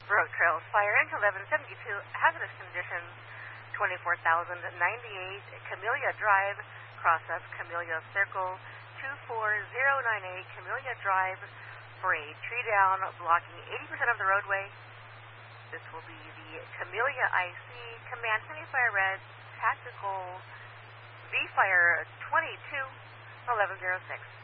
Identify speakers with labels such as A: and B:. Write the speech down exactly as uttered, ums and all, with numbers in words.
A: Road Trails Fire Inc. eleven seventy-two, hazardous conditions, twenty-four thousand ninety-eight, Camellia Drive, cross up Camellia Circle, two four zero nine eight, Camellia Drive, for a tree down, blocking eighty percent of the roadway. This will be the Camellia I C, Command Semi-Fire Red, Tactical V-Fire twenty-two eleven oh six.